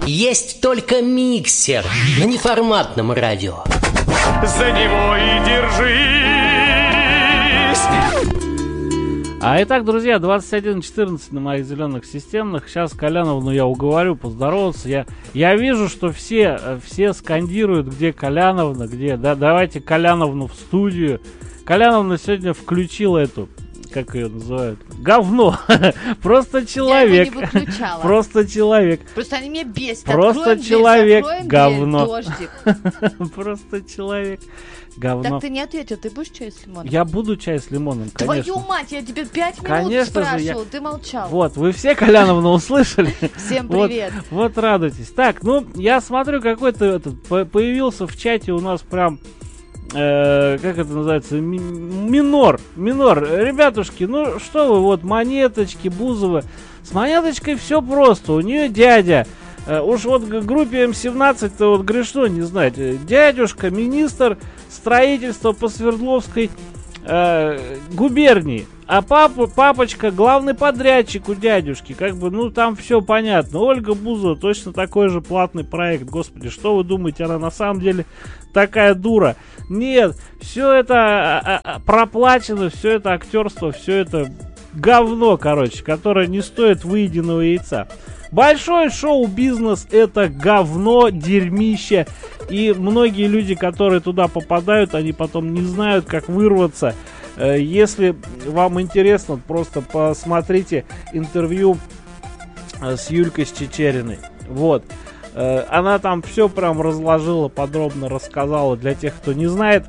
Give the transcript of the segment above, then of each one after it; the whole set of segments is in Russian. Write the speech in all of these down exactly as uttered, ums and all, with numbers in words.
Есть только миксер на неформатном радио. За него и держись. А итак, друзья, двадцать один четырнадцать на моих зеленых системных. Сейчас Коляновну я уговорю поздороваться. Я, я вижу, что все, все скандируют, где Коляновна, где. Да, давайте Коляновну в студию. Коляновна сегодня включила эту, как ее называют, говно. Просто человек. Я его не выключала. Просто человек. Просто они меня бесят. Просто Откроем человек дверь, говно. дверь, дождик. Просто человек говно. Так ты не ответил, ты будешь чай с лимоном? Я буду чай с лимоном, конечно. Твою мать, я тебе пять минут Конечно спрашивала, же, я... ты молчал. Вот, вы все Коляновну услышали? Всем привет. Вот, вот радуйтесь. Так, ну, я смотрю, какой-то этот появился в чате у нас прям... Э, как это называется, ми- минор, минор, ребятушки, ну что вы, вот монеточки, Бузова, с монеточкой все просто, у нее дядя, э, уж вот в группе эм семнадцать-то вот грешно не знать, дядюшка, министр строительства по Свердловской э, губернии, а папа, папочка главный подрядчик у дядюшки, как бы, ну там все понятно. Ольга Бузова точно такой же платный проект, господи, что вы думаете, она на самом деле такая дура? Нет, все это а, а, проплачено, все это актерство, все это говно, короче, которое не стоит выеденного яйца. Большой шоу-бизнес — это говно, дерьмище, и многие люди, которые туда попадают, они потом не знают, как вырваться. Если вам интересно, просто посмотрите интервью с Юлькой Чичериной. Вот. Она там все прям разложила, подробно рассказала для тех, кто не знает.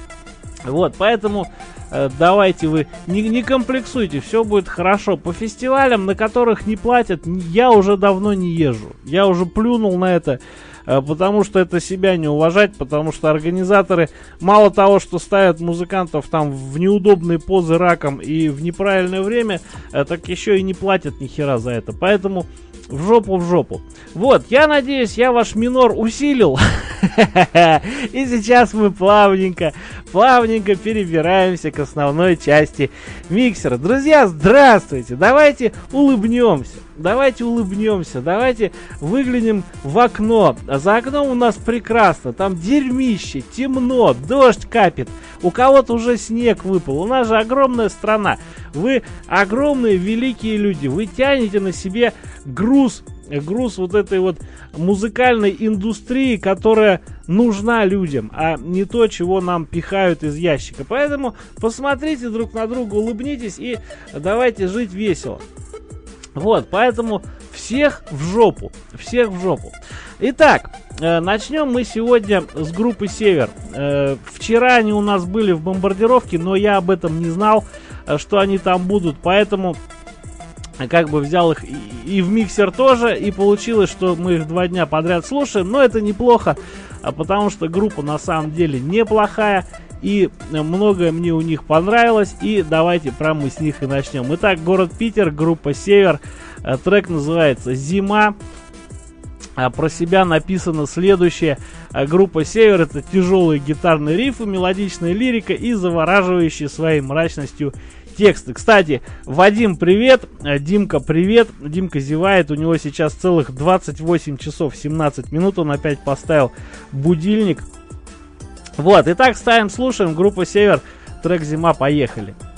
Вот, поэтому давайте вы не, не комплексуйте, все будет хорошо. По фестивалям, на которых не платят, я уже давно не езжу. Я уже плюнул на это, потому что это себя не уважать, потому что организаторы мало того, что ставят музыкантов там в неудобные позы раком и в неправильное время, так еще и не платят ни хера за это. Поэтому в жопу, в жопу. Вот, я надеюсь, я ваш минор усилил. И сейчас мы плавненько, плавненько перебираемся к основной части миксера. Друзья, здравствуйте! Давайте улыбнемся. Давайте улыбнемся. Давайте выглянем в окно. За окном у нас прекрасно. Там дерьмище, темно, дождь капит. У кого-то уже снег выпал. У нас же огромная страна. Вы огромные, великие люди. Вы тянете на себе груз, груз вот этой вот музыкальной индустрии, которая нужна людям, а не то, чего нам пихают из ящика. Поэтому посмотрите друг на друга, улыбнитесь и давайте жить весело. Вот, поэтому всех в жопу, всех в жопу. Итак, э, начнем мы сегодня с группы «Север». Э, вчера они у нас были в бомбардировке, но я об этом не знал, что они там будут, поэтому как бы взял их и, и в миксер тоже, и получилось, что мы их два дня подряд слушаем, но это неплохо, потому что группа на самом деле неплохая, и многое мне у них понравилось, и давайте прямо мы с них и начнем. Итак, город Питер, группа «Север», трек называется «Зима». Про себя написано следующее. Группа «Север» — это тяжелые гитарные рифы, мелодичная лирика и завораживающие своей мрачностью тексты. Кстати, Вадим, привет, Димка, привет. Димка зевает, у него сейчас целых двадцать восемь часов семнадцать минут, он опять поставил будильник. Вот, итак, ставим, слушаем, группа «Север», трек «Зима», поехали.